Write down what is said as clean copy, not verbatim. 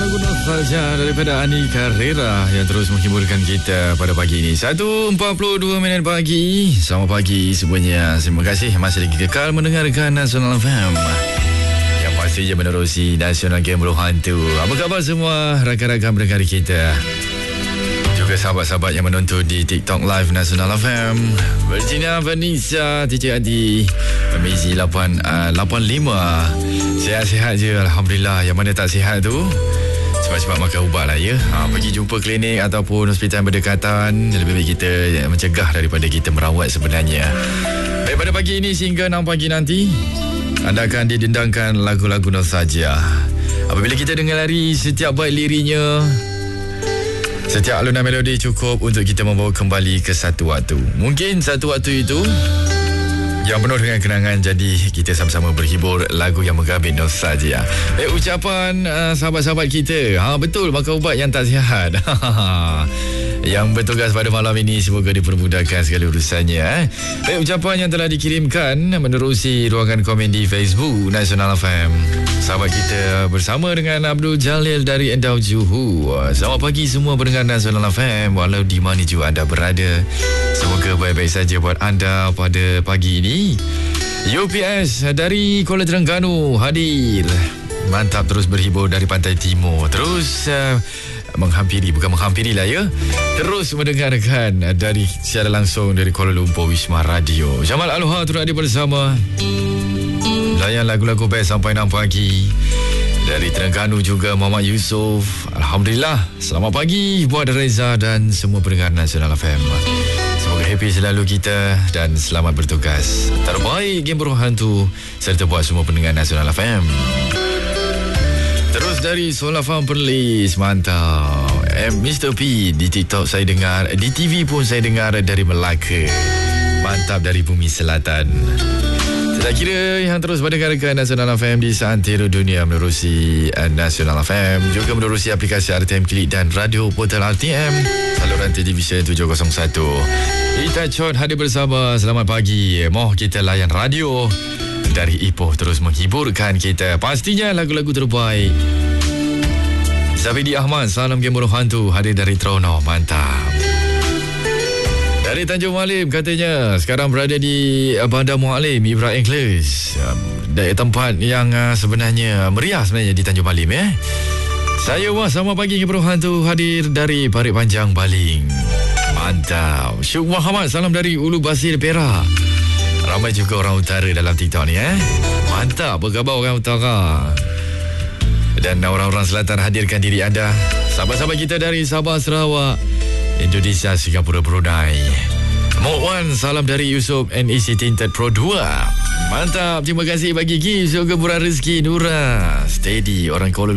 Lagu Nostalgia daripada Ani Carrera yang terus menghiburkan kita pada pagi ini. 1.42 pagi. Selamat pagi semuanya. Terima kasih masih lagi kekal mendengarkan Nasional FM. Yang pastinya menerusi Nasional Game Hantu. Apa khabar semua rakan-rakan pendengar kita? Juga sahabat-sahabat yang menonton di TikTok Live Nasional FM. Virginia, Vanessa, Teacher Adi, Mizi 85. Sihat-sihat je, Alhamdulillah. Yang mana tak sihat tu, cepat-cepat makan ubat lah ya. Pergi jumpa klinik ataupun hospital berdekatan. Lebih baik kita mencegah daripada kita merawat sebenarnya. Baik, pada pagi ini sehingga 6 pagi nanti, anda akan didendangkan lagu-lagu nostalgia. Apabila kita dengar lari setiap bait lirinya, setiap alunan melodi cukup untuk kita membawa kembali ke satu waktu. Mungkin satu waktu itu yang penuh dengan kenangan, jadi kita sama-sama berhibur lagu yang menggabit nostalgia. Ucapan sahabat-sahabat kita, betul, makan ubat yang tak sihat. Yang bertugas pada malam ini, semoga dipermudahkan segala urusannya. Ucapan yang telah dikirimkan menerusi ruangan komen di Facebook Nasional FM. Sahabat kita bersama dengan Abdul Jalil dari Endau Johor. Selamat pagi semua pendengar Nasional FM, walau di mana juga anda berada. Semoga baik-baik saja buat anda pada pagi ini. UPS dari Kuala Terengganu hadir. Mantap, terus berhibur dari Pantai Timur. Terus bukan menghampiri lah ya, terus mendengarkan dari secara langsung dari Kuala Lumpur Wisma Radio. Jamal Aloha turut hadir bersama. Layan lagu-lagu best sampai 6 pagi. Dari Terengganu juga Muhammad Yusof. Alhamdulillah. Selamat pagi buat Reza dan semua pendengar Nasional FM. Semoga happy selalu kita dan selamat bertugas. Terbaik Game Hantu serta buat semua pendengar Nasional FM. Terus dari Solafam Perlis, mantap. Mr. P di TikTok saya dengar, di TV pun saya dengar dari Melaka. Mantap, dari Bumi Selatan. Tak kira yang terus mendengarkan Nasional FM di seantero dunia menerusi Nasional FM, juga menerusi aplikasi RTM Klik dan radio portal RTM, saluran televisyen 701. Itachot hadir bersama. Selamat pagi. Moh kita layan radio dari Ipoh, terus menghiburkan kita. Pastinya lagu-lagu terbaik. Zabidi Ahmad, salam Game Hantu, hadir dari Trono. Mantap. Dari Tanjung Malim katanya sekarang berada di Bandar Mualim Ibrahim Inglis. Tempat yang sebenarnya meriah sebenarnya di Tanjung Malim ya. Saya selamat pagi Game Hantu, hadir dari Parit Panjang Baling. Mantap. Syuk Muhammad, salam dari Ulu Basir Perak. Ramai juga orang utara dalam TikTok ni Mantap, berkhabar orang utara. Dan orang-orang selatan hadirkan diri anda. Sahabat-sahabat kita dari Sabah, Sarawak, Indonesia, Singapura, Brunei. Mu'wan, salam dari Yusof NEC Tinted Pro 2. Mantap, terima kasih bagi gift. Semoga murah rezeki, Nura. Steady, orang Kuala